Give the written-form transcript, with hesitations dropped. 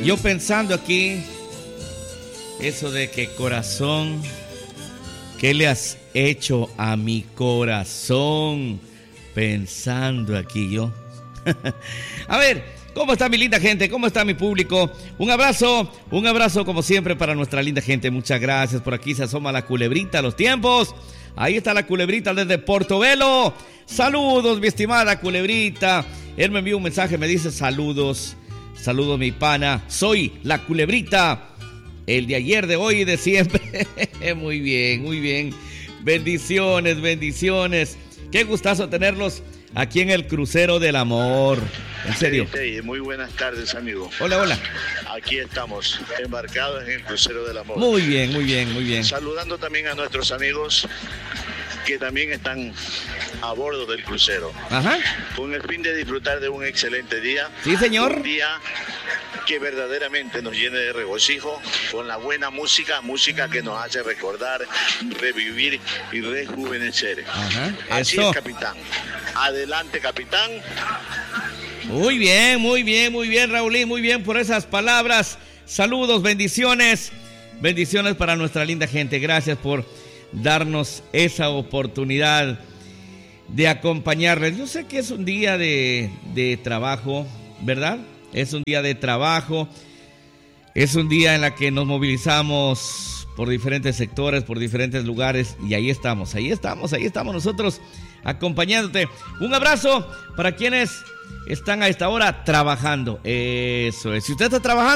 Yo pensando aquí, eso de que corazón, ¿qué le has hecho a mi corazón? Pensando aquí yo. A ver, ¿cómo está mi linda gente? ¿Cómo está mi público? Un abrazo como siempre para nuestra linda gente. Muchas gracias. Por aquí se asoma la culebrita a los tiempos. Ahí está la culebrita desde Portobelo. Saludos, mi estimada culebrita. Él me envió un mensaje, me dice saludos. Saludos, mi pana. Soy la culebrita. El de ayer, de hoy y de siempre. Muy bien, muy bien. Bendiciones, bendiciones. Qué gustazo tenerlos aquí en el Crucero del Amor. En serio. Sí, muy buenas tardes, amigo. Hola, hola. Aquí estamos, embarcados en el Crucero del Amor. Muy bien, muy bien, muy bien. Saludando también a nuestros amigos que también están a bordo del crucero. Ajá. Con el fin de disfrutar de un excelente día. Sí, señor. Un día que verdaderamente nos llene de regocijo con la buena música, música que nos hace recordar, revivir y rejuvenecer. Ajá. Así Eso. es, capitán. Adelante, capitán. Muy bien, muy bien, muy bien, Raulín, muy bien por esas palabras. Saludos, bendiciones. Bendiciones para nuestra linda gente. Gracias por darnos esa oportunidad de acompañarles. Yo sé que es un día de trabajo, ¿verdad? Es un día de trabajo. Es un día en la que nos movilizamos por diferentes sectores, por diferentes lugares. Y ahí estamos nosotros acompañándote. Un abrazo para quienes están a esta hora trabajando. Eso es. Si usted está trabajando,